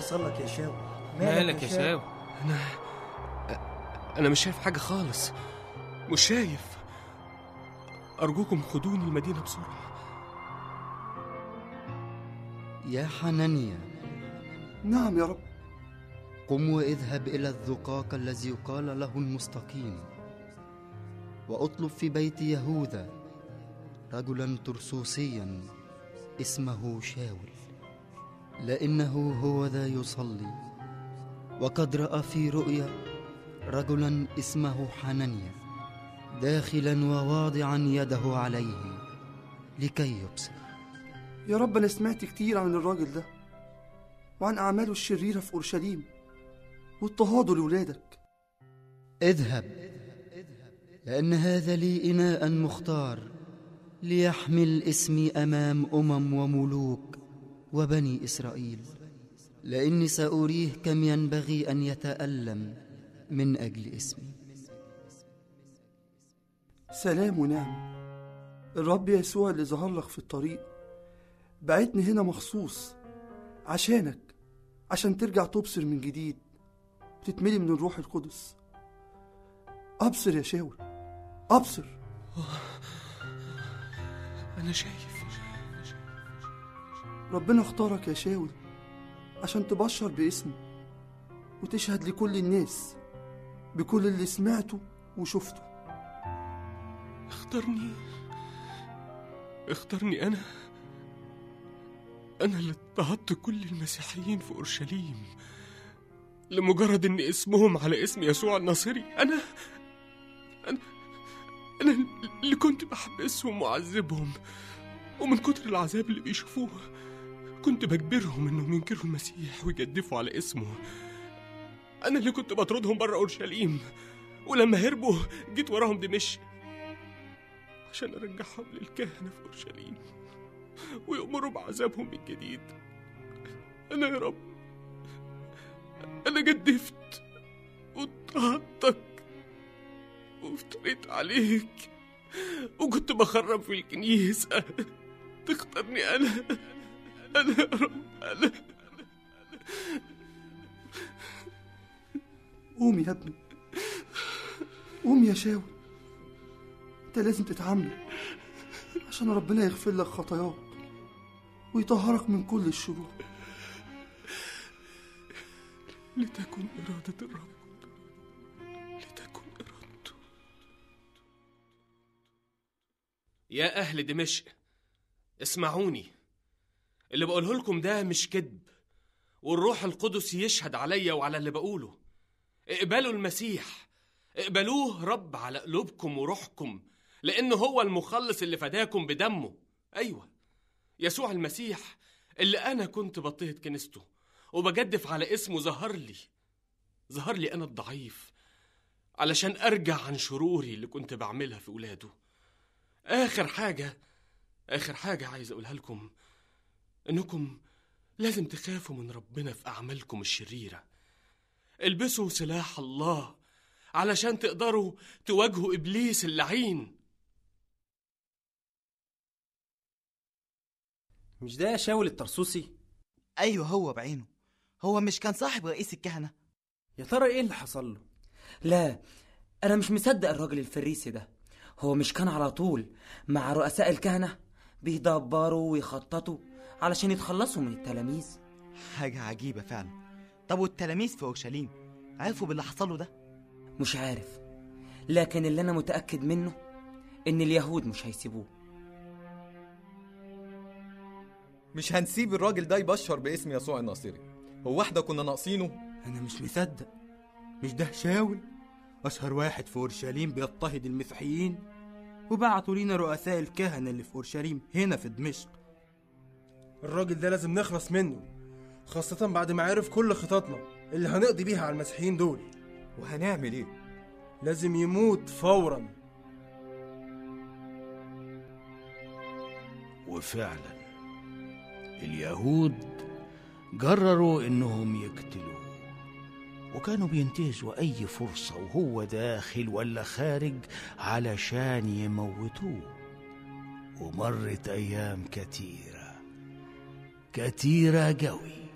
حصل لك يا شاول؟ مالك يا شاول؟ أنا مش شايف حاجة خالص، مش شايف. أرجوكم خدوني المدينة بسرعة. يا حنانيا. نعم يا رب. قم واذهب إلى الذقاق الذي يقال له المستقيم، واطلب في بيت يهوذا رجلا ترسوسيا اسمه شاول، لأنه هو ذا يصلي، وقد رأى في رؤيا رجلا اسمه حنانيا داخلا وواضعا يده عليه لكي يبصر. يا رب أنا سمعت كتير عن الراجل ده وعن أعماله الشريرة في أورشليم واضطهاده لولادك. اذهب، لأن هذا لي إناء مختار ليحمل اسمي أمام وملوك وبني إسرائيل، لأني سأريه كم ينبغي أن يتألم من أجل اسمي. سلام ونعم. الرب يسوع اللي ظهر لك في الطريق بعتني هنا مخصوص عشانك، عشان ترجع تبصر من جديد وتتملي من الروح القدس. أبصر يا شاول، أبصر. أنا شايف. ربنا اختارك يا شاول عشان تبشر باسمه وتشهد لكل الناس بكل اللي سمعته وشفته. اختارني أنا اللي اضطهدت كل المسيحيين في أورشليم لمجرد إن اسمهم على اسم يسوع الناصري. أنا اللي كنت بحبسهم وأعذبهم، ومن كتر العذاب اللي بيشوفوه كنت بجبرهم إنهم ينكروا المسيح ويجدفوا على اسمه. أنا اللي كنت بطردهم برا أورشليم، ولما هربوا جيت وراهم دمشق عشان أرجعهم للكهنة في أورشليم ويأمروا بعذابهم من جديد. أنا يا رب، أنا جدفت واضطهدتك وافتريت عليك وكنت بخرب في الكنيسة. تختارني أنا يا رب. أنا قوم يا ابني، قوم يا شاول. انت لازم تتعامل عشان ربنا يغفر لك خطاياك ويطهرك من كل الشرور. لتكن إرادة الرب، لتكن إرادته. يا أهل دمشق اسمعوني، اللي بقوله لكم ده مش كذب، والروح القدس يشهد عليا وعلى اللي بقوله. اقبلوا المسيح، اقبلوه رب على قلوبكم وروحكم، لأنه هو المخلص اللي فداكم بدمه. أيوة، يسوع المسيح اللي أنا كنت بضطهد كنيسته وبجدف على اسمه ظهر لي أنا الضعيف علشان أرجع عن شروري اللي كنت بعملها في ولاده. آخر حاجة عايز أقولها لكم، إنكم لازم تخافوا من ربنا في أعمالكم الشريرة. البسوا سلاح الله علشان تقدروا تواجهوا إبليس اللعين. مش ده شاول الترسوسي؟ أيوه هو بعينه. هو مش كان صاحب رئيس الكهنة؟ يا ترى ايه اللي حصل له؟ لا، أنا مش مصدق الراجل الفريسي ده. هو مش كان على طول مع رؤساء الكهنة بيدبروا ويخططوا علشان يتخلصوا من التلاميذ؟ حاجة عجيبة فعلا. طب والتلاميذ في أورشليم عرفوا باللي حصل له ده؟ مش عارف، لكن اللي أنا متأكد منه إن اليهود مش هيسيبوه. مش هنسيب الراجل ده يبشر باسم يسوع الناصري. هو واحدة كنا ناقصينه؟ أنا مش مصدق. مش ده شاول أشهر واحد في أورشليم بيضطهد المسيحيين؟ وبعتوا لينا رؤساء الكهنة اللي في أورشليم هنا في دمشق. الراجل ده لازم نخلص منه، خاصة بعد ما عرف كل خططنا اللي هنقضي بيها على المسيحيين دول. وهنعمل ايه؟ لازم يموت فورا. وفعلا اليهود قرروا انهم يقتلوه، وكانوا بينتهزوا اي فرصة وهو داخل ولا خارج علشان يموتوه. ومرت ايام كتيرة قوي،